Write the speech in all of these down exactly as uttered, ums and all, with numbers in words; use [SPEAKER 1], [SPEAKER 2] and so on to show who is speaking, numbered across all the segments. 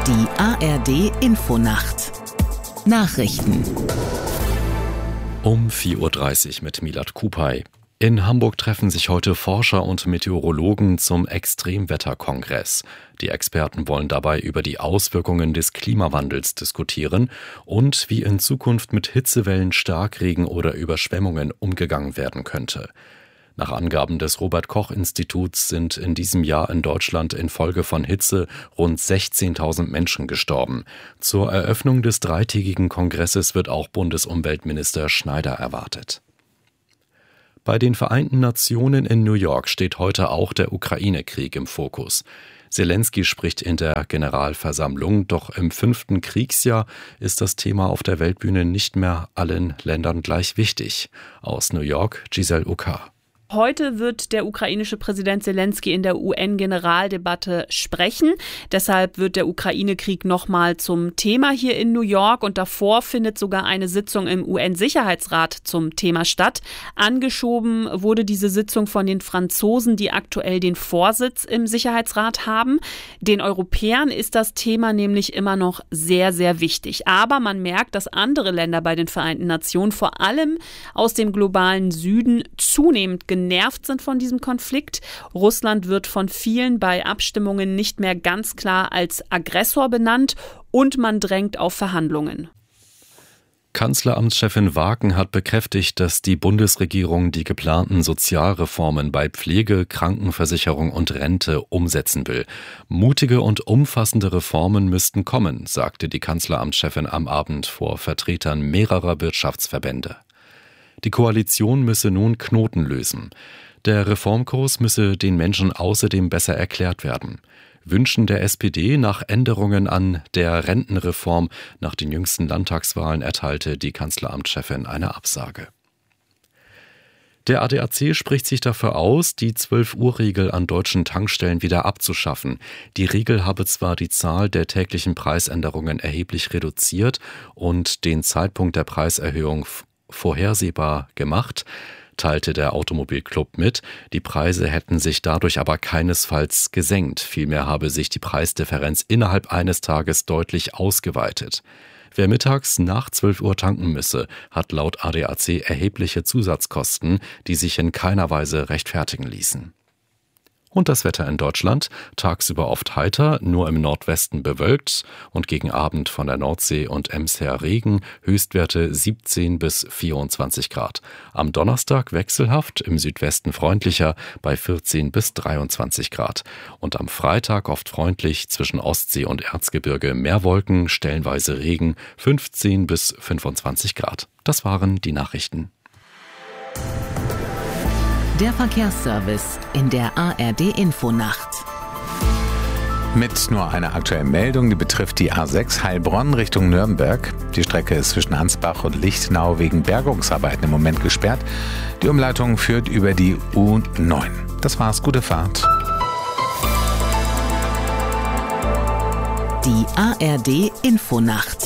[SPEAKER 1] Die A R D-Infonacht. Nachrichten.
[SPEAKER 2] Um vier Uhr dreißig mit Milad Kupay. In Hamburg treffen sich heute Forscher und Meteorologen zum Extremwetterkongress. Die Experten wollen dabei über die Auswirkungen des Klimawandels diskutieren und wie in Zukunft mit Hitzewellen, Starkregen oder Überschwemmungen umgegangen werden könnte. Nach Angaben des Robert-Koch-Instituts sind in diesem Jahr in Deutschland infolge von Hitze rund sechzehntausend Menschen gestorben. Zur Eröffnung des dreitägigen Kongresses wird auch Bundesumweltminister Schneider erwartet. Bei den Vereinten Nationen in New York steht heute auch der Ukraine-Krieg im Fokus. Selensky spricht in der Generalversammlung, doch im fünften Kriegsjahr ist das Thema auf der Weltbühne nicht mehr allen Ländern gleich wichtig. Aus New York, Giselle Uka.
[SPEAKER 3] Heute wird der ukrainische Präsident Selensky in der U N-Generaldebatte sprechen. Deshalb wird der Ukraine-Krieg nochmal zum Thema hier in New York. Und davor findet sogar eine Sitzung im U N-Sicherheitsrat zum Thema statt. Angeschoben wurde diese Sitzung von den Franzosen, die aktuell den Vorsitz im Sicherheitsrat haben. Den Europäern ist das Thema nämlich immer noch sehr, sehr wichtig. Aber man merkt, dass andere Länder bei den Vereinten Nationen, vor allem aus dem globalen Süden, zunehmend genervt sind von diesem Konflikt. Russland wird von vielen bei Abstimmungen nicht mehr ganz klar als Aggressor benannt und man drängt auf Verhandlungen.
[SPEAKER 2] Kanzleramtschefin Wagen hat bekräftigt, dass die Bundesregierung die geplanten Sozialreformen bei Pflege, Krankenversicherung und Rente umsetzen will. Mutige und umfassende Reformen müssten kommen, sagte die Kanzleramtschefin am Abend vor Vertretern mehrerer Wirtschaftsverbände. Die Koalition müsse nun Knoten lösen. Der Reformkurs müsse den Menschen außerdem besser erklärt werden. Wünschen der S P D nach Änderungen an der Rentenreform nach den jüngsten Landtagswahlen erteilte die Kanzleramtschefin eine Absage. Der A D A C spricht sich dafür aus, die zwölf-Uhr-Regel an deutschen Tankstellen wieder abzuschaffen. Die Regel habe zwar die Zahl der täglichen Preisänderungen erheblich reduziert und den Zeitpunkt der Preiserhöhung vorhersehbar gemacht, teilte der Automobilclub mit. Die Preise hätten sich dadurch aber keinesfalls gesenkt. Vielmehr habe sich die Preisdifferenz innerhalb eines Tages deutlich ausgeweitet. Wer mittags nach zwölf Uhr tanken müsse, hat laut A D A C erhebliche Zusatzkosten, die sich in keiner Weise rechtfertigen ließen. Und das Wetter in Deutschland, tagsüber oft heiter, nur im Nordwesten bewölkt und gegen Abend von der Nordsee und Ems her Regen, Höchstwerte siebzehn bis vierundzwanzig Grad. Am Donnerstag wechselhaft, im Südwesten freundlicher bei vierzehn bis dreiundzwanzig Grad. Und am Freitag oft freundlich, zwischen Ostsee und Erzgebirge mehr Wolken, stellenweise Regen, fünfzehn bis fünfundzwanzig Grad. Das waren die Nachrichten.
[SPEAKER 1] Der Verkehrsservice in der A R D-Infonacht.
[SPEAKER 4] Mit nur einer aktuellen Meldung, die betrifft die A sechs Heilbronn Richtung Nürnberg. Die Strecke ist zwischen Ansbach und Lichtenau wegen Bergungsarbeiten im Moment gesperrt. Die Umleitung führt über die U neun. Das war's, gute Fahrt.
[SPEAKER 1] Die A R D-Infonacht.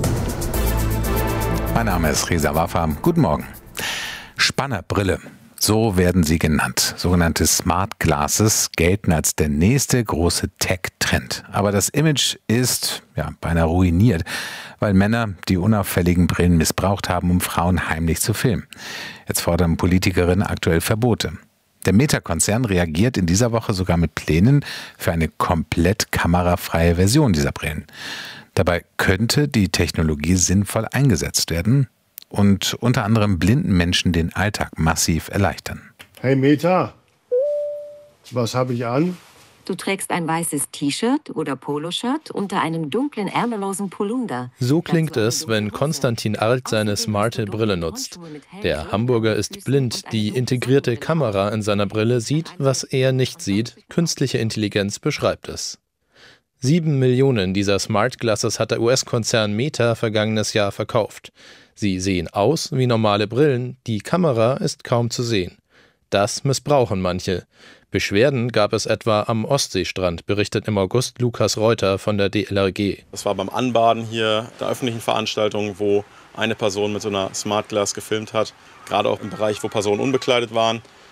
[SPEAKER 4] Mein Name ist Reza Waffa. Guten Morgen. Spannerbrille. So werden sie genannt. Sogenannte Smart Glasses gelten als der nächste große Tech-Trend. Aber das Image ist ja beinahe ruiniert, weil Männer die unauffälligen Brillen missbraucht haben, um Frauen heimlich zu filmen. Jetzt fordern Politikerinnen aktuell Verbote. Der Meta-Konzern reagiert in dieser Woche sogar mit Plänen für eine komplett kamerafreie Version dieser Brillen. Dabei könnte die Technologie sinnvoll eingesetzt werden und unter anderem blinden Menschen den Alltag massiv erleichtern.
[SPEAKER 5] Hey Meta, was habe ich an?
[SPEAKER 6] Du trägst ein weißes T-Shirt oder Poloshirt unter einem dunklen, ärmellosen Polunder.
[SPEAKER 7] So klingt es, wenn Konstantin Arlt seine smarte Brille nutzt. Der Hamburger ist blind. Die integrierte Kamera in seiner Brille sieht, was er nicht sieht. Künstliche Intelligenz beschreibt es. Sieben Millionen dieser Smart Glasses hat der U S-Konzern Meta vergangenes Jahr verkauft. Sie sehen aus wie normale Brillen, die Kamera ist kaum zu sehen. Das missbrauchen manche. Beschwerden gab es etwa am Ostseestrand, berichtet im August Lukas Reuter von der D L R G.
[SPEAKER 8] Das war beim Anbaden hier der öffentlichen Veranstaltung, wo eine Person mit so einer Smart Glass gefilmt hat, gerade auch im Bereich, wo Personen unbekleidet waren.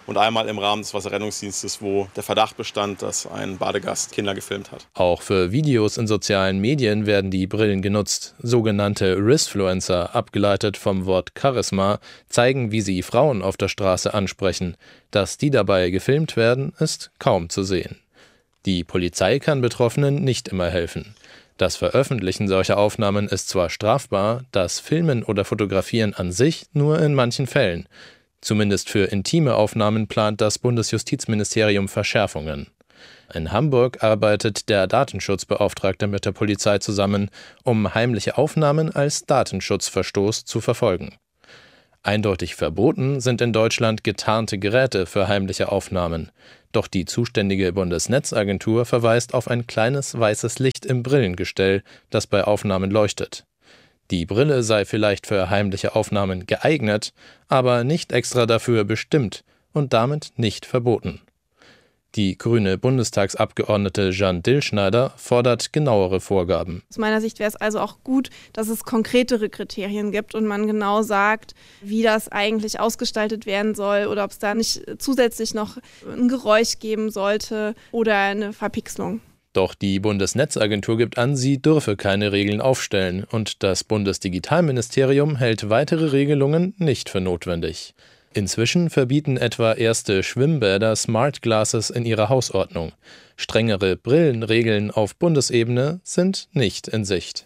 [SPEAKER 8] und einmal im Rahmen des Wasserrettungsdienstes, wo der Verdacht bestand, dass ein Badegast Kinder gefilmt hat.
[SPEAKER 7] Auch für Videos in sozialen Medien werden die Brillen genutzt. Sogenannte Risfluencer, abgeleitet vom Wort Charisma, zeigen, wie sie Frauen auf der Straße ansprechen. Dass die dabei gefilmt werden, ist kaum zu sehen. Die Polizei kann Betroffenen nicht immer helfen. Das Veröffentlichen solcher Aufnahmen ist zwar strafbar, das Filmen oder Fotografieren an sich nur in manchen Fällen. Zumindest für intime Aufnahmen plant das Bundesjustizministerium Verschärfungen. In Hamburg arbeitet der Datenschutzbeauftragte mit der Polizei zusammen, um heimliche Aufnahmen als Datenschutzverstoß zu verfolgen. Eindeutig verboten sind in Deutschland getarnte Geräte für heimliche Aufnahmen. Doch die zuständige Bundesnetzagentur verweist auf ein kleines weißes Licht im Brillengestell, das bei Aufnahmen leuchtet. Die Brille sei vielleicht für heimliche Aufnahmen geeignet, aber nicht extra dafür bestimmt und damit nicht verboten. Die grüne Bundestagsabgeordnete Jeanne Dillschneider fordert genauere Vorgaben.
[SPEAKER 9] Aus meiner Sicht wäre es also auch gut, dass es konkretere Kriterien gibt und man genau sagt, wie das eigentlich ausgestaltet werden soll oder ob es da nicht zusätzlich noch ein Geräusch geben sollte oder eine Verpixelung.
[SPEAKER 7] Doch die Bundesnetzagentur gibt an, sie dürfe keine Regeln aufstellen und das Bundesdigitalministerium hält weitere Regelungen nicht für notwendig. Inzwischen verbieten etwa erste Schwimmbäder Smart Glasses in ihrer Hausordnung. Strengere Brillenregeln auf Bundesebene sind nicht in Sicht.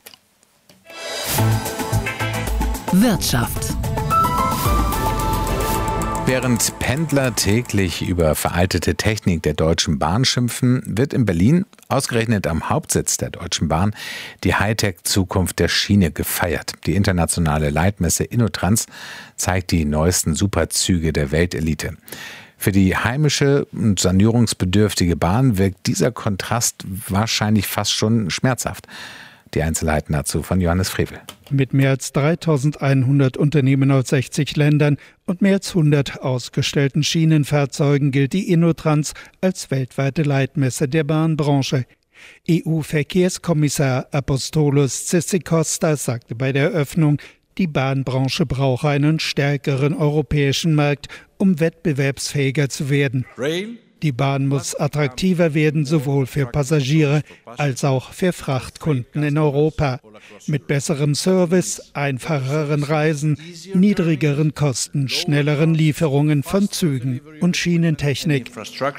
[SPEAKER 1] Wirtschaft.
[SPEAKER 4] Während Pendler täglich über veraltete Technik der Deutschen Bahn schimpfen, wird in Berlin, ausgerechnet am Hauptsitz der Deutschen Bahn, die Hightech-Zukunft der Schiene gefeiert. Die internationale Leitmesse InnoTrans zeigt die neuesten Superzüge der Weltelite. Für die heimische und sanierungsbedürftige Bahn wirkt dieser Kontrast wahrscheinlich fast schon schmerzhaft. Die Einzelheiten dazu von Johannes Frevel.
[SPEAKER 10] Mit mehr als dreitausendeinhundert Unternehmen aus sechzig Ländern und mehr als hundert ausgestellten Schienenfahrzeugen gilt die InnoTrans als weltweite Leitmesse der Bahnbranche. E U-Verkehrskommissar Apostolos Tzitzikostas sagte bei der Eröffnung, die Bahnbranche brauche einen stärkeren europäischen Markt, um wettbewerbsfähiger zu werden. Die Bahn muss attraktiver werden, sowohl für Passagiere als auch für Frachtkunden in Europa. Mit besserem Service, einfacheren Reisen, niedrigeren Kosten, schnelleren Lieferungen von Zügen und Schienentechnik.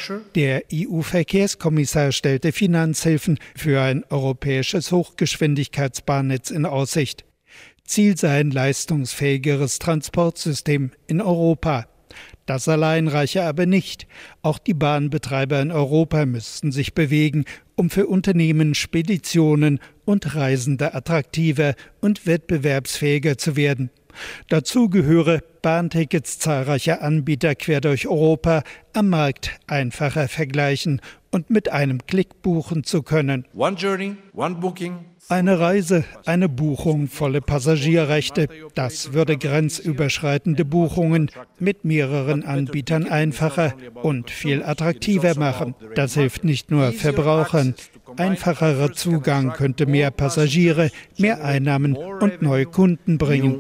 [SPEAKER 10] Der E U-Verkehrskommissar stellte Finanzhilfen für ein europäisches Hochgeschwindigkeitsbahnnetz in Aussicht. Ziel sei ein leistungsfähigeres Transportsystem in Europa. Das allein reiche aber nicht. Auch die Bahnbetreiber in Europa müssten sich bewegen, um für Unternehmen, Speditionen und Reisende attraktiver und wettbewerbsfähiger zu werden. Dazu gehöre, Bahntickets zahlreicher Anbieter quer durch Europa am Markt einfacher vergleichen und mit einem Klick buchen zu können. One journey, one booking. Eine Reise, eine Buchung, volle Passagierrechte. Das würde grenzüberschreitende Buchungen mit mehreren Anbietern einfacher und viel attraktiver machen. Das hilft nicht nur Verbrauchern. Einfacherer Zugang könnte mehr Passagiere, mehr Einnahmen und neue Kunden bringen.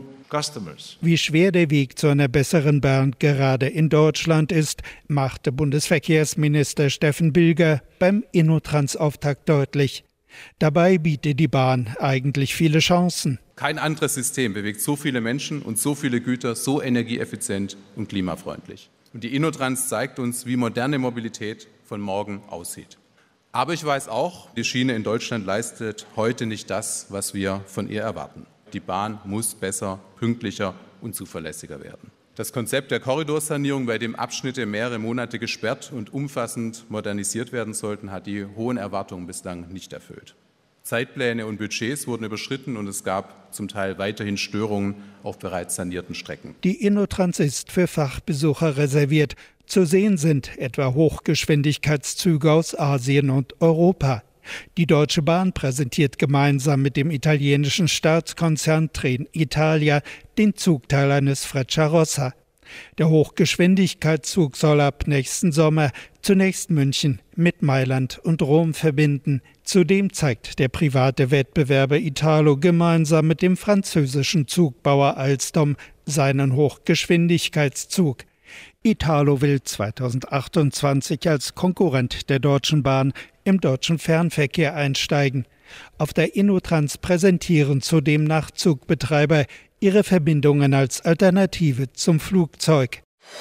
[SPEAKER 10] Wie schwer der Weg zu einer besseren Bahn gerade in Deutschland ist, machte Bundesverkehrsminister Steffen Bilger beim InnoTrans-Auftakt deutlich. Dabei bietet die Bahn eigentlich viele Chancen.
[SPEAKER 11] Kein anderes System bewegt so viele Menschen und so viele Güter so energieeffizient und klimafreundlich. Und die InnoTrans zeigt uns, wie moderne Mobilität von morgen aussieht. Aber ich weiß auch, die Schiene in Deutschland leistet heute nicht das, was wir von ihr erwarten. Die Bahn muss besser, pünktlicher und zuverlässiger werden. Das Konzept der Korridorsanierung, bei dem Abschnitte mehrere Monate gesperrt und umfassend modernisiert werden sollten, hat die hohen Erwartungen bislang nicht erfüllt. Zeitpläne und Budgets wurden überschritten und es gab zum Teil weiterhin Störungen auf bereits sanierten Strecken.
[SPEAKER 10] Die InnoTrans ist für Fachbesucher reserviert. Zu sehen sind etwa Hochgeschwindigkeitszüge aus Asien und Europa. Die Deutsche Bahn präsentiert gemeinsam mit dem italienischen Staatskonzern Trenitalia den Zugteil eines Frecciarossa. Der Hochgeschwindigkeitszug soll ab nächsten Sommer zunächst München mit Mailand und Rom verbinden. Zudem zeigt der private Wettbewerber Italo gemeinsam mit dem französischen Zugbauer Alstom seinen Hochgeschwindigkeitszug. Italo will zweitausendachtundzwanzig als Konkurrent der Deutschen Bahn im deutschen Fernverkehr einsteigen. Auf der InnoTrans präsentieren zudem Nachtzügbetreiber ihre Verbindungen als Alternative zum Flugzeug.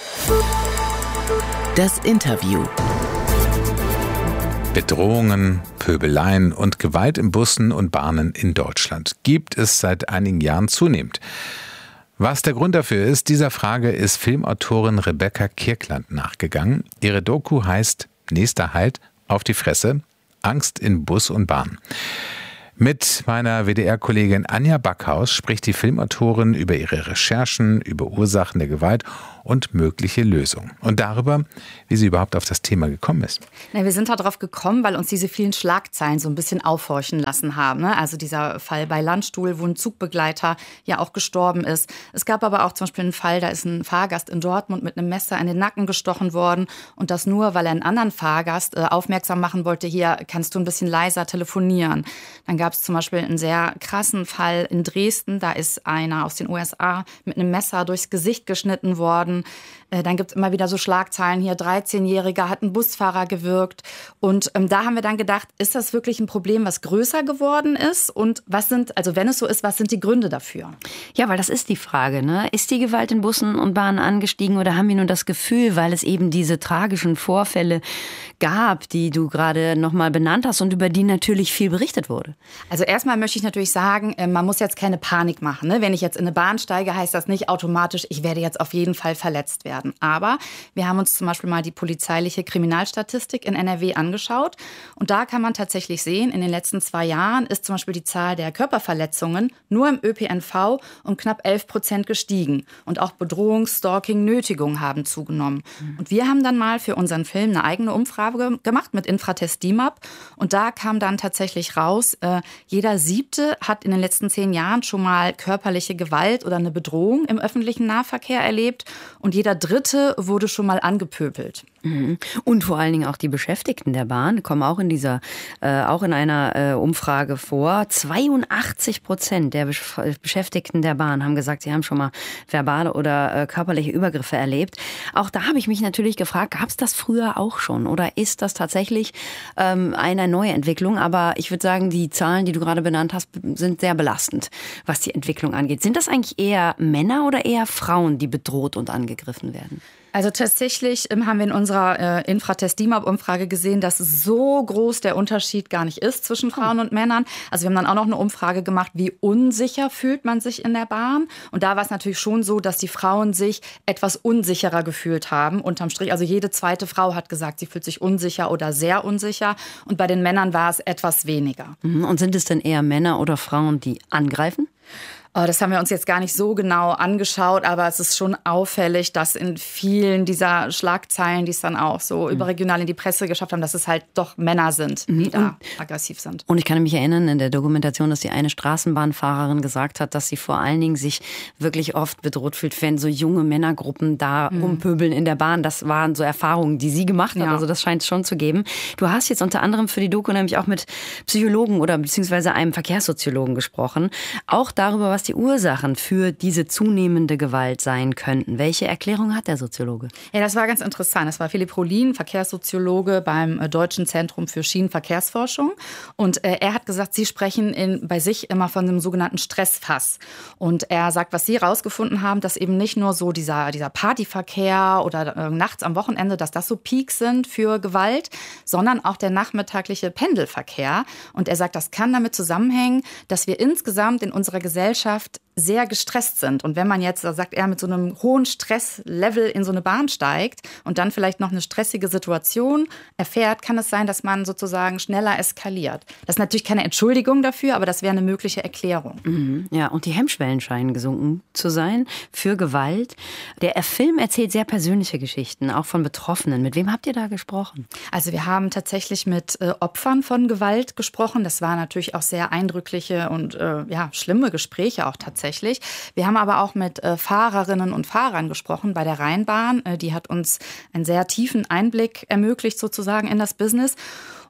[SPEAKER 1] Das Interview.
[SPEAKER 4] Bedrohungen, Pöbeleien und Gewalt in Bussen und Bahnen in Deutschland gibt es seit einigen Jahren zunehmend. Was der Grund dafür ist, dieser Frage ist Filmautorin Rebecca Kirkland nachgegangen. Ihre Doku heißt Nächster Halt, auf die Fresse, Angst in Bus und Bahn. Mit meiner W D R-Kollegin Anja Backhaus spricht die Filmautorin über ihre Recherchen, über Ursachen der Gewalt und mögliche Lösungen. Und darüber, wie sie überhaupt auf das Thema gekommen ist.
[SPEAKER 12] Na, wir sind darauf gekommen, weil uns diese vielen Schlagzeilen so ein bisschen aufhorchen lassen haben. Ne? Also dieser Fall bei Landstuhl, wo ein Zugbegleiter ja auch gestorben ist. Es gab aber auch zum Beispiel einen Fall, da ist ein Fahrgast in Dortmund mit einem Messer in den Nacken gestochen worden. Und das nur, weil er einen anderen Fahrgast äh, aufmerksam machen wollte, hier kannst du ein bisschen leiser telefonieren. Dann gab es zum Beispiel einen sehr krassen Fall in Dresden. Da ist einer aus den U S A mit einem Messer durchs Gesicht geschnitten worden. Dann gibt es immer wieder so Schlagzeilen hier, dreizehnjähriger hat einen Busfahrer gewürgt. Und ähm, da haben wir dann gedacht, ist das wirklich ein Problem, was größer geworden ist? Und was sind, also wenn es so ist, was sind die Gründe dafür?
[SPEAKER 13] Ja, weil das ist die Frage, ne? Ist die Gewalt in Bussen und Bahnen angestiegen oder haben wir nur das Gefühl, weil es eben diese tragischen Vorfälle gab, die du gerade nochmal benannt hast und über die natürlich viel berichtet wurde?
[SPEAKER 12] Also erstmal möchte ich natürlich sagen, man muss jetzt keine Panik machen. Ne? Wenn ich jetzt in eine Bahn steige, heißt das nicht automatisch, ich werde jetzt auf jeden Fall verletzt werden. Aber wir haben uns zum Beispiel mal die polizeiliche Kriminalstatistik in N R W angeschaut. Und da kann man tatsächlich sehen, in den letzten zwei Jahren ist zum Beispiel die Zahl der Körperverletzungen nur im Ö P N V um knapp elf Prozent gestiegen. Und auch Bedrohung, Stalking, Nötigung haben zugenommen. Mhm. Und wir haben dann mal für unseren Film eine eigene Umfrage gemacht mit Infratest D I M A P. Und da kam dann tatsächlich raus, äh, jeder Siebte hat in den letzten zehn Jahren schon mal körperliche Gewalt oder eine Bedrohung im öffentlichen Nahverkehr erlebt. Und jeder Dritte wurde schon mal angepöbelt.
[SPEAKER 13] Und vor allen Dingen auch die Beschäftigten der Bahn kommen auch in dieser, äh, auch in einer äh, Umfrage vor. zweiundachtzig Prozent der Besch- Beschäftigten der Bahn haben gesagt, sie haben schon mal verbale oder äh, körperliche Übergriffe erlebt. Auch da habe ich mich natürlich gefragt, gab es das früher auch schon oder ist das tatsächlich ähm, eine neue Entwicklung? Aber ich würde sagen, die Zahlen, die du gerade benannt hast, sind sehr belastend, was die Entwicklung angeht. Sind das eigentlich eher Männer oder eher Frauen, die bedroht und angegriffen werden?
[SPEAKER 12] Also tatsächlich haben wir in unserer äh, Infratest D I M A P-Umfrage gesehen, dass so groß der Unterschied gar nicht ist zwischen Frauen und Männern. Also wir haben dann auch noch eine Umfrage gemacht, wie unsicher fühlt man sich in der Bahn. Und da war es natürlich schon so, dass die Frauen sich etwas unsicherer gefühlt haben, unterm Strich. Also jede zweite Frau hat gesagt, sie fühlt sich unsicher oder sehr unsicher. Und bei den Männern war es etwas weniger.
[SPEAKER 13] Und sind es denn eher Männer oder Frauen, die angreifen?
[SPEAKER 12] Das haben wir uns jetzt gar nicht so genau angeschaut, aber es ist schon auffällig, dass in vielen dieser Schlagzeilen, die es dann auch so mhm. überregional in die Presse geschafft haben, dass es halt doch Männer sind, die mhm. da aggressiv sind.
[SPEAKER 13] Und ich kann mich erinnern in der Dokumentation, dass die eine Straßenbahnfahrerin gesagt hat, dass sie vor allen Dingen sich wirklich oft bedroht fühlt, wenn so junge Männergruppen da mhm. rumpöbeln in der Bahn. Das waren so Erfahrungen, die sie gemacht hat. Ja. Also das scheint es schon zu geben. Du hast jetzt unter anderem für die Doku nämlich auch mit Psychologen oder beziehungsweise einem Verkehrssoziologen gesprochen. Auch darüber, was die Ursachen für diese zunehmende Gewalt sein könnten. Welche Erklärung hat der Soziologe?
[SPEAKER 12] Ja, das war ganz interessant. Das war Philipp Rohlin, Verkehrssoziologe beim Deutschen Zentrum für Schienenverkehrsforschung. Und äh, er hat gesagt, sie sprechen in, bei sich immer von einem sogenannten Stressfass. Und er sagt, was sie herausgefunden haben, dass eben nicht nur so dieser, dieser Partyverkehr oder äh, nachts am Wochenende, dass das so Peaks sind für Gewalt, sondern auch der nachmittagliche Pendelverkehr. Und er sagt, das kann damit zusammenhängen, dass wir insgesamt in unserer Gesellschaft sehr gestresst sind. Und wenn man jetzt, da sagt er, mit so einem hohen Stresslevel in so eine Bahn steigt und dann vielleicht noch eine stressige Situation erfährt, kann es sein, dass man sozusagen schneller eskaliert. Das ist natürlich keine Entschuldigung dafür, aber das wäre eine mögliche Erklärung.
[SPEAKER 13] Mhm, ja, und die Hemmschwellen scheinen gesunken zu sein für Gewalt. Der Film erzählt sehr persönliche Geschichten, auch von Betroffenen. Mit wem habt ihr da gesprochen?
[SPEAKER 12] Also wir haben tatsächlich mit äh, Opfern von Gewalt gesprochen. Das waren natürlich auch sehr eindrückliche und äh, ja, schlimme Gespräche auch tatsächlich. Wir haben aber auch mit äh, Fahrerinnen und Fahrern gesprochen bei der Rheinbahn. Äh, die hat uns einen sehr tiefen Einblick ermöglicht sozusagen in das Business.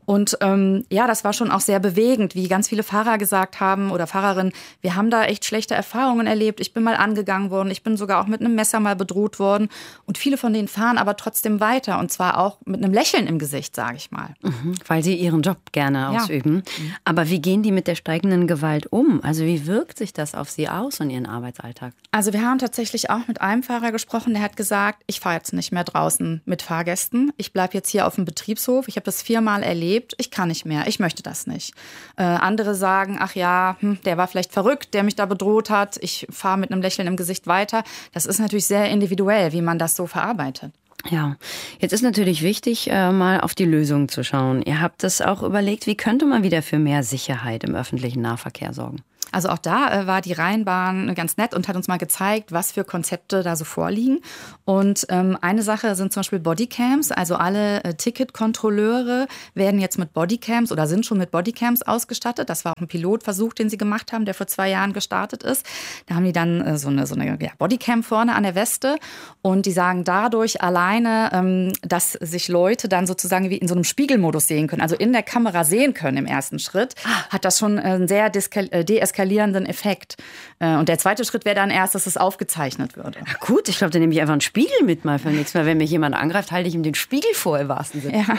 [SPEAKER 12] Und ähm, ja, das war schon auch sehr bewegend, wie ganz viele Fahrer gesagt haben oder Fahrerinnen, wir haben da echt schlechte Erfahrungen erlebt. Ich bin mal angegangen worden, ich bin sogar auch mit einem Messer mal bedroht worden. Und viele von denen fahren aber trotzdem weiter und zwar auch mit einem Lächeln im Gesicht, sage ich mal.
[SPEAKER 13] Mhm, weil sie ihren Job gerne ausüben. Ja. Aber wie gehen die mit der steigenden Gewalt um? Also wie wirkt sich das auf sie aus und ihren Arbeitsalltag?
[SPEAKER 12] Also wir haben tatsächlich auch mit einem Fahrer gesprochen, der hat gesagt, ich fahre jetzt nicht mehr draußen mit Fahrgästen. Ich bleibe jetzt hier auf dem Betriebshof. Ich habe das viermal erlebt. Ich kann nicht mehr. Ich möchte das nicht. Äh, andere sagen, ach ja, hm, der war vielleicht verrückt, der mich da bedroht hat. Ich fahre mit einem Lächeln im Gesicht weiter. Das ist natürlich sehr individuell, wie man das so verarbeitet.
[SPEAKER 13] Ja, jetzt ist natürlich wichtig, äh, mal auf die Lösungen zu schauen. Ihr habt das auch überlegt, wie könnte man wieder für mehr Sicherheit im öffentlichen Nahverkehr sorgen?
[SPEAKER 12] Also auch da äh, war die Rheinbahn ganz nett und hat uns mal gezeigt, was für Konzepte da so vorliegen. Und ähm, eine Sache sind zum Beispiel Bodycams. Also alle äh, Ticketkontrolleure werden jetzt mit Bodycams oder sind schon mit Bodycams ausgestattet. Das war auch ein Pilotversuch, den sie gemacht haben, der vor zwei Jahren gestartet ist. Da haben die dann äh, so eine, so eine ja, Bodycam vorne an der Weste. Und die sagen dadurch alleine, ähm, dass sich Leute dann sozusagen wie in so einem Spiegelmodus sehen können. Also in der Kamera sehen können im ersten Schritt. Ah. Hat das schon einen sehr deeskalierenden Effekt. Und der zweite Schritt wäre dann erst, dass es aufgezeichnet würde.
[SPEAKER 13] Ach gut, ich glaube, dann nehme ich einfach einen Spiegel mit mal für nächstes Mal. Wenn mich jemand angreift, halte ich ihm den Spiegel vor im wahrsten Sinne.
[SPEAKER 12] Ja.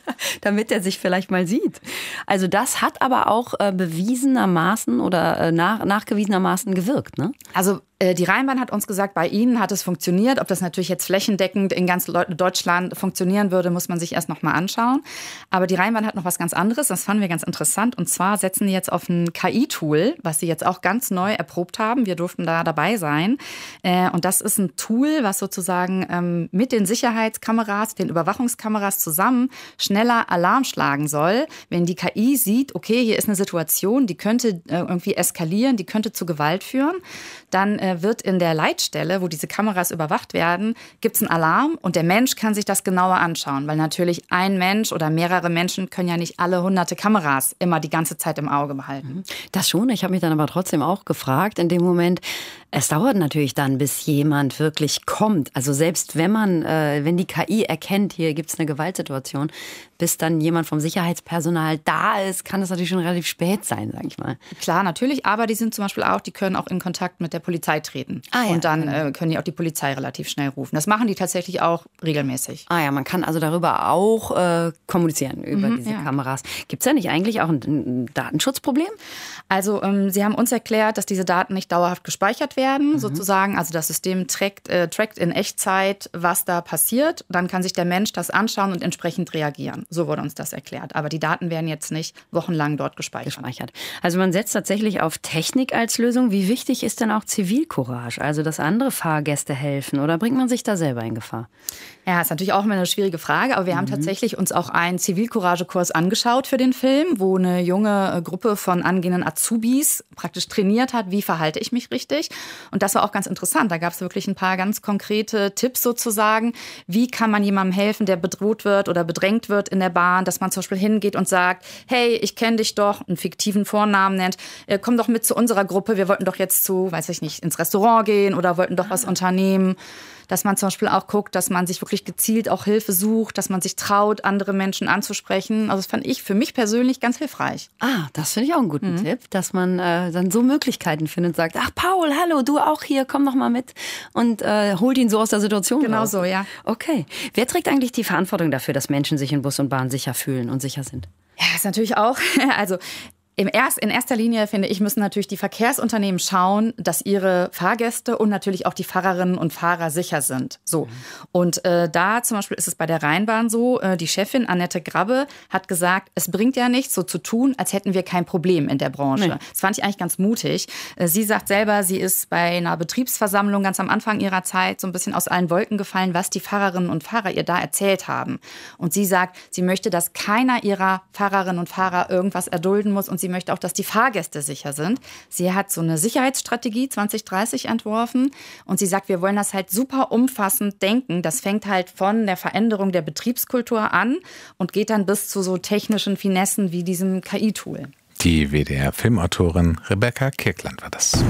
[SPEAKER 13] Damit er sich vielleicht mal sieht. Also das hat aber auch äh, bewiesenermaßen oder äh, nach, nachgewiesenermaßen gewirkt, ne?
[SPEAKER 12] Also die Rheinbahn hat uns gesagt, bei ihnen hat es funktioniert. Ob das natürlich jetzt flächendeckend in ganz Deutschland funktionieren würde, muss man sich erst noch mal anschauen. Aber die Rheinbahn hat noch was ganz anderes. Das fanden wir ganz interessant. Und zwar setzen die jetzt auf ein K I-Tool, was sie jetzt auch ganz neu erprobt haben. Wir durften da dabei sein. Und das ist ein Tool, was sozusagen mit den Sicherheitskameras, den Überwachungskameras zusammen schneller Alarm schlagen soll. Wenn die K I sieht, okay, hier ist eine Situation, die könnte irgendwie eskalieren, die könnte zu Gewalt führen, dann wird in der Leitstelle, wo diese Kameras überwacht werden, gibt es einen Alarm und der Mensch kann sich das genauer anschauen, weil natürlich ein Mensch oder mehrere Menschen können ja nicht alle hunderte Kameras immer die ganze Zeit im Auge behalten.
[SPEAKER 13] Das schon, ich habe mich dann aber trotzdem auch gefragt in dem Moment, es dauert natürlich dann, bis jemand wirklich kommt. Also selbst wenn man, äh, wenn die K I erkennt, hier gibt es eine Gewaltsituation, bis dann jemand vom Sicherheitspersonal da ist, kann das natürlich schon relativ spät sein, sage ich mal.
[SPEAKER 12] Klar, natürlich, aber die sind zum Beispiel auch, die können auch in Kontakt mit der Polizei treten.
[SPEAKER 13] Ah, ja,
[SPEAKER 12] und dann
[SPEAKER 13] genau.
[SPEAKER 12] äh, können die auch die Polizei relativ schnell rufen. Das machen die tatsächlich auch regelmäßig.
[SPEAKER 13] Ah ja, man kann also darüber auch äh, kommunizieren, über
[SPEAKER 12] Mhm,
[SPEAKER 13] diese
[SPEAKER 12] ja.
[SPEAKER 13] Kameras. Gibt es da nicht eigentlich auch ein, ein Datenschutzproblem?
[SPEAKER 12] Also ähm, sie haben uns erklärt, dass diese Daten nicht dauerhaft gespeichert werden, mhm. sozusagen. Also das System trackt, äh, trackt in Echtzeit, was da passiert. Dann kann sich der Mensch das anschauen und entsprechend reagieren. So wurde uns das erklärt. Aber die Daten werden jetzt nicht wochenlang dort gespeichert.
[SPEAKER 13] gespeichert. Also man setzt tatsächlich auf Technik als Lösung. Wie wichtig ist denn auch Zivilcourage? Also dass andere Fahrgäste helfen oder bringt man sich da selber in Gefahr?
[SPEAKER 12] Ja, ist natürlich auch immer eine schwierige Frage, aber wir mhm. haben tatsächlich uns auch einen Zivilcourage-Kurs angeschaut für den Film, wo eine junge Gruppe von angehenden Azubis praktisch trainiert hat, wie verhalte ich mich richtig. Und das war auch ganz interessant. Da gab es wirklich ein paar ganz konkrete Tipps sozusagen. Wie kann man jemandem helfen, der bedroht wird oder bedrängt wird in der Bahn, dass man zum Beispiel hingeht und sagt, hey, ich kenne dich doch, einen fiktiven Vornamen nennt, komm doch mit zu unserer Gruppe, wir wollten doch jetzt zu, weiß ich nicht, ins Restaurant gehen oder wollten doch was unternehmen. Dass man zum Beispiel auch guckt, dass man sich wirklich gezielt auch Hilfe sucht, dass man sich traut, andere Menschen anzusprechen. Also das fand ich für mich persönlich ganz hilfreich.
[SPEAKER 13] Ah, das finde ich auch einen guten mhm. Tipp, dass man äh, dann so Möglichkeiten findet und sagt, ach Paul, hallo, du auch hier, komm doch mal mit und äh, holt ihn so aus der Situation
[SPEAKER 12] Genau
[SPEAKER 13] raus.
[SPEAKER 12] so, ja.
[SPEAKER 13] Okay. Wer trägt eigentlich die Verantwortung dafür, dass Menschen sich in Bus und Bahn sicher fühlen und sicher sind?
[SPEAKER 12] Ja, ist natürlich auch, also Im erst, in erster Linie, finde ich, müssen natürlich die Verkehrsunternehmen schauen, dass ihre Fahrgäste und natürlich auch die Fahrerinnen und Fahrer sicher sind. So. Und äh, da zum Beispiel ist es bei der Rheinbahn so, äh, die Chefin Annette Grabbe hat gesagt, es bringt ja nichts, so zu tun, als hätten wir kein Problem in der Branche. Nee. Das fand ich eigentlich ganz mutig. Äh, sie sagt selber, sie ist bei einer Betriebsversammlung ganz am Anfang ihrer Zeit so ein bisschen aus allen Wolken gefallen, was die Fahrerinnen und Fahrer ihr da erzählt haben. Und sie sagt, sie möchte, dass keiner ihrer Fahrerinnen und Fahrer irgendwas erdulden muss und sie möchte auch, dass die Fahrgäste sicher sind. Sie hat so eine Sicherheitsstrategie zwanzig dreißig entworfen und sie sagt, wir wollen das halt super umfassend denken. Das fängt halt von der Veränderung der Betriebskultur an und geht dann bis zu so technischen Finessen wie diesem K I-Tool.
[SPEAKER 4] Die W D R-Filmautorin Rebecca Kirkland war das.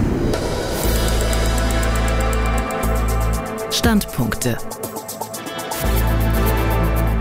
[SPEAKER 1] Standpunkte.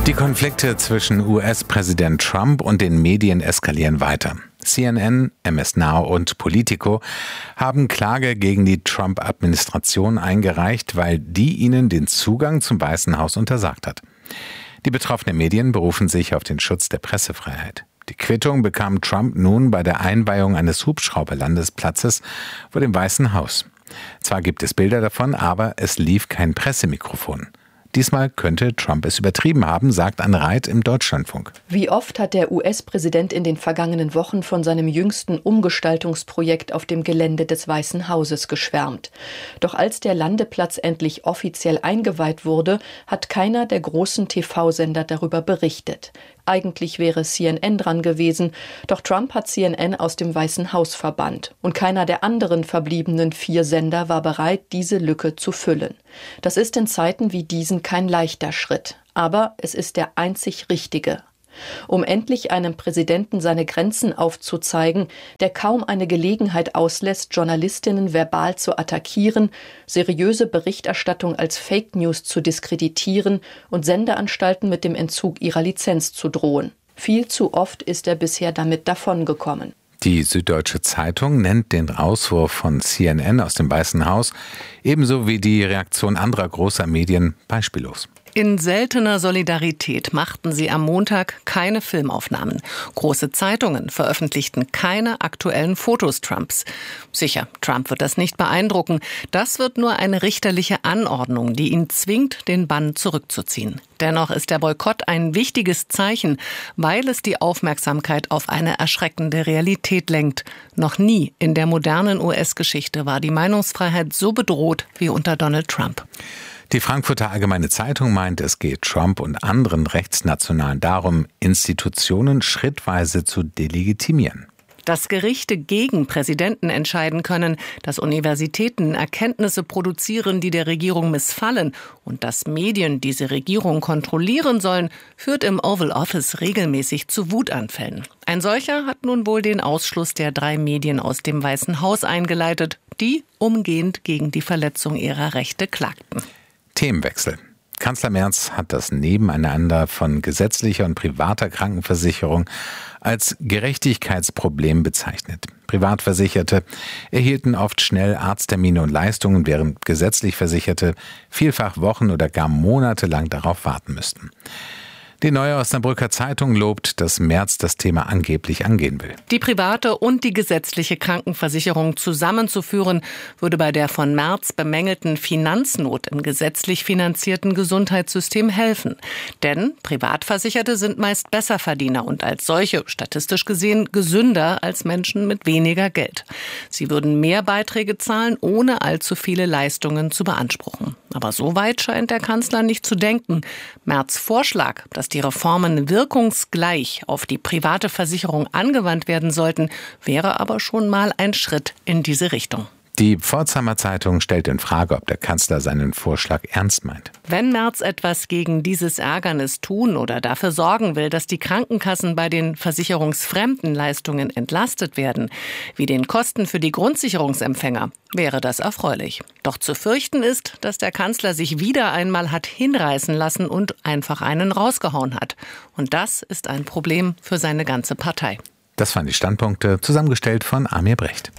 [SPEAKER 4] Die Konflikte zwischen U S-Präsident Trump und den Medien eskalieren weiter. C N N, M S Now und Politico haben Klage gegen die Trump-Administration eingereicht, weil die ihnen den Zugang zum Weißen Haus untersagt hat. Die betroffenen Medien berufen sich auf den Schutz der Pressefreiheit. Die Quittung bekam Trump nun bei der Einweihung eines Hubschrauberlandesplatzes vor dem Weißen Haus. Zwar gibt es Bilder davon, aber es lief kein Pressemikrofon. Diesmal könnte Trump es übertrieben haben, sagt Anne Reit im Deutschlandfunk.
[SPEAKER 14] Wie oft hat der U S-Präsident in den vergangenen Wochen von seinem jüngsten Umgestaltungsprojekt auf dem Gelände des Weißen Hauses geschwärmt. Doch als der Landeplatz endlich offiziell eingeweiht wurde, hat keiner der großen T V-Sender darüber berichtet. Eigentlich wäre C N N dran gewesen, doch Trump hat C N N aus dem Weißen Haus verbannt. Und keiner der anderen verbliebenen vier Sender war bereit, diese Lücke zu füllen. Das ist in Zeiten wie diesen kein leichter Schritt. Aber es ist der einzig richtige. Um endlich einem Präsidenten seine Grenzen aufzuzeigen, der kaum eine Gelegenheit auslässt, Journalistinnen verbal zu attackieren, seriöse Berichterstattung als Fake News zu diskreditieren und Sendeanstalten mit dem Entzug ihrer Lizenz zu drohen. Viel zu oft ist er bisher damit davongekommen.
[SPEAKER 4] Die Süddeutsche Zeitung nennt den Rauswurf von C N N aus dem Weißen Haus ebenso wie die Reaktion anderer großer Medien beispiellos.
[SPEAKER 15] In seltener Solidarität machten sie am Montag keine Filmaufnahmen. Große Zeitungen veröffentlichten keine aktuellen Fotos Trumps. Sicher, Trump wird das nicht beeindrucken. Das wird nur eine richterliche Anordnung, die ihn zwingt, den Bann zurückzuziehen. Dennoch ist der Boykott ein wichtiges Zeichen, weil es die Aufmerksamkeit auf eine erschreckende Realität lenkt. Noch nie in der modernen U S-Geschichte war die Meinungsfreiheit so bedroht wie unter Donald Trump.
[SPEAKER 4] Die Frankfurter Allgemeine Zeitung meint, es geht Trump und anderen Rechtsnationalen darum, Institutionen schrittweise zu delegitimieren.
[SPEAKER 15] Dass Gerichte gegen Präsidenten entscheiden können, dass Universitäten Erkenntnisse produzieren, die der Regierung missfallen und dass Medien diese Regierung kontrollieren sollen, führt im Oval Office regelmäßig zu Wutanfällen. Ein solcher hat nun wohl den Ausschluss der drei Medien aus dem Weißen Haus eingeleitet, die umgehend gegen die Verletzung ihrer Rechte klagten.
[SPEAKER 4] Themenwechsel. Kanzler Merz hat das Nebeneinander von gesetzlicher und privater Krankenversicherung als Gerechtigkeitsproblem bezeichnet. Privatversicherte erhielten oft schnell Arzttermine und Leistungen, während gesetzlich Versicherte vielfach Wochen oder gar monatelang darauf warten müssten. Die Neue Osnabrücker Zeitung lobt, dass Merz das Thema angeblich angehen will.
[SPEAKER 15] Die private und die gesetzliche Krankenversicherung zusammenzuführen, würde bei der von Merz bemängelten Finanznot im gesetzlich finanzierten Gesundheitssystem helfen. Denn Privatversicherte sind meist Besserverdiener und als solche, statistisch gesehen, gesünder als Menschen mit weniger Geld. Sie würden mehr Beiträge zahlen, ohne allzu viele Leistungen zu beanspruchen. Aber so weit scheint der Kanzler nicht zu denken. Merz' Vorschlag, dass die Reformen wirkungsgleich auf die private Versicherung angewandt werden sollten, wäre aber schon mal ein Schritt in diese Richtung.
[SPEAKER 4] Die Pforzheimer Zeitung stellt in Frage, ob der Kanzler seinen Vorschlag ernst meint.
[SPEAKER 15] Wenn Merz etwas gegen dieses Ärgernis tun oder dafür sorgen will, dass die Krankenkassen bei den versicherungsfremden Leistungen entlastet werden, wie den Kosten für die Grundsicherungsempfänger, wäre das erfreulich. Doch zu fürchten ist, dass der Kanzler sich wieder einmal hat hinreißen lassen und einfach einen rausgehauen hat. Und das ist ein Problem für seine ganze Partei.
[SPEAKER 4] Das waren die Standpunkte, zusammengestellt von Amir Brecht.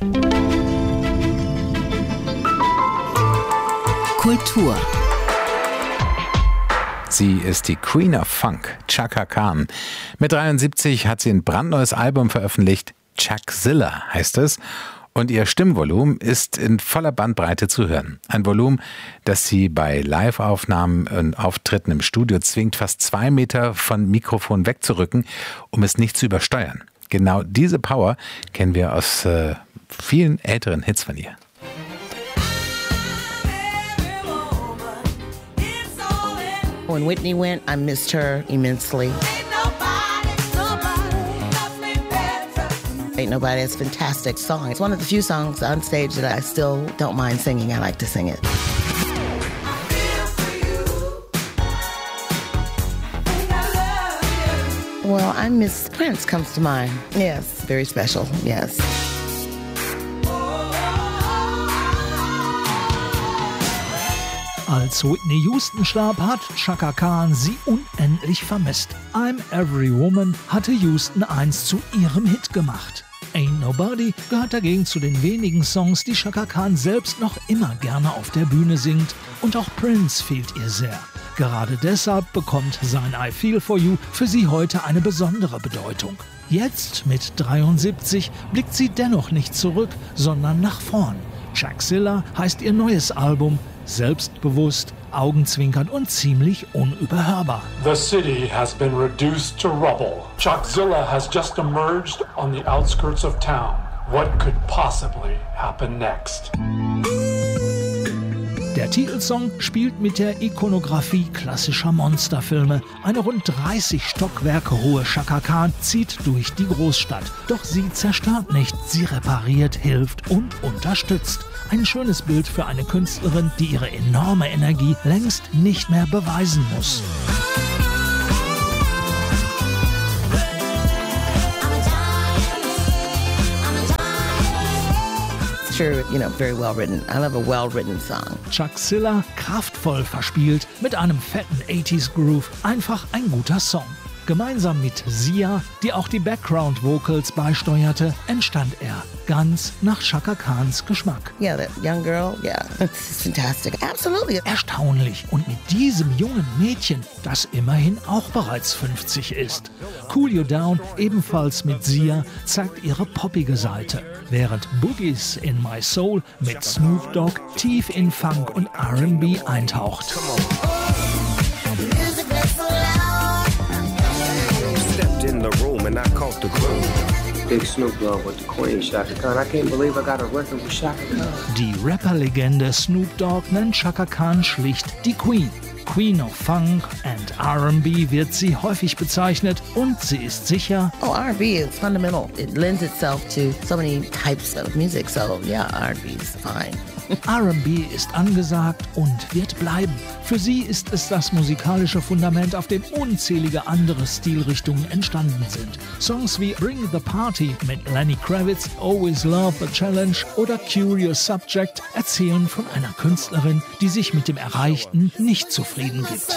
[SPEAKER 1] Kultur.
[SPEAKER 4] Sie ist die Queen of Funk, Chaka Khan. Mit dreiundsiebzig hat sie ein brandneues Album veröffentlicht, Chuckzilla heißt es. Und ihr Stimmvolumen ist in voller Bandbreite zu hören. Ein Volumen, das sie bei Live-Aufnahmen und Auftritten im Studio zwingt, fast zwei Meter von Mikrofon wegzurücken, um es nicht zu übersteuern. Genau diese Power kennen wir aus äh, vielen älteren Hits von ihr.
[SPEAKER 16] When Whitney went, I missed her immensely. Ain't Nobody, it's a fantastic song. It's one of the few songs on stage that I still don't mind singing. I like to sing it. Well, I miss Prince comes to mind. Yes, very special, yes.
[SPEAKER 17] Als Whitney Houston starb, hat Chaka Khan sie unendlich vermisst. I'm Every Woman hatte Houston einst zu ihrem Hit gemacht. Ain't Nobody gehört dagegen zu den wenigen Songs, die Chaka Khan selbst noch immer gerne auf der Bühne singt. Und auch Prince fehlt ihr sehr. Gerade deshalb bekommt sein I Feel For You für sie heute eine besondere Bedeutung. Jetzt, mit dreiundsiebzig, blickt sie dennoch nicht zurück, sondern nach vorn. Chakzilla heißt ihr neues Album, selbstbewusst, augenzwinkernd und ziemlich unüberhörbar.
[SPEAKER 18] The city has been reduced to rubble. Chakzilla has just emerged on the outskirts of town. What could possibly happen next?
[SPEAKER 17] Der Titelsong spielt mit der Ikonografie klassischer Monsterfilme. Eine rund dreißig Stockwerke hohe Chaka Khan zieht durch die Großstadt. Doch sie zerstört nicht, sie repariert, hilft und unterstützt. Ein schönes Bild für eine Künstlerin, die ihre enorme Energie längst nicht mehr beweisen muss.
[SPEAKER 16] You know, very well written. I love a well written song.
[SPEAKER 17] Chakzilla kraftvoll verspielt mit einem fetten achtziger Groove. Einfach ein guter Song. Gemeinsam mit Sia, die auch die Background Vocals beisteuerte, entstand er ganz nach Chaka Khans Geschmack.
[SPEAKER 16] Yeah, that young girl, yeah, it's fantastic. Absolutely.
[SPEAKER 17] Erstaunlich. Und mit diesem jungen Mädchen, das immerhin auch bereits fünfzig ist. Cool You Down, ebenfalls mit Sia, zeigt ihre poppige Seite. Während Boogies in My Soul mit Snoop Dogg tief in Funk und R and B eintaucht.
[SPEAKER 19] In the room and I caught the groove. Big Snoop Dogg with the Queen, Chaka Khan. I can't believe I got a record with Chaka Khan.
[SPEAKER 17] Die Rapper-Legende Snoop Dogg nennt Chaka Khan schlicht die Queen. Queen of Funk and R and B wird sie häufig bezeichnet und sie ist sicher,
[SPEAKER 16] oh, R and B is fundamental. It lends itself to so many types of music, so yeah, R and B is fine.
[SPEAKER 17] R and B ist angesagt und wird bleiben. Für sie ist es das musikalische Fundament, auf dem unzählige andere Stilrichtungen entstanden sind. Songs wie Bring the Party mit Lenny Kravitz, Always Love the Challenge oder Curious Subject erzählen von einer Künstlerin, die sich mit dem Erreichten nicht zufrieden gibt.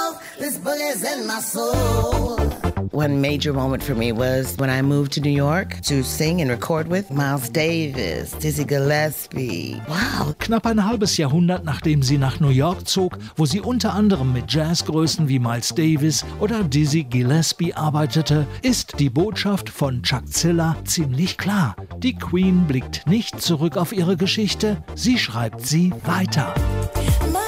[SPEAKER 16] One major moment for me was when I moved to New York to sing and record with Miles Davis, Dizzy Gillespie. Wow.
[SPEAKER 17] Knapp ein halbes Jahrhundert, nachdem sie nach New York zog, wo sie unter anderem mit Jazzgrößen wie Miles Davis oder Dizzy Gillespie arbeitete, ist die Botschaft von Chakzilla ziemlich klar. Die Queen blickt nicht zurück auf ihre Geschichte, sie schreibt sie weiter.